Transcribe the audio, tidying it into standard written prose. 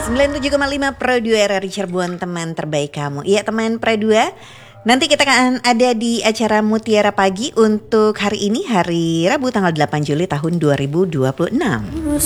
97,5 Pro 2 RRI Cirebon, teman terbaik kamu. Iya teman Pro 2, nanti kita akan ada di acara Mutiara Pagi untuk hari ini, hari Rabu tanggal 8 Juli tahun 2026.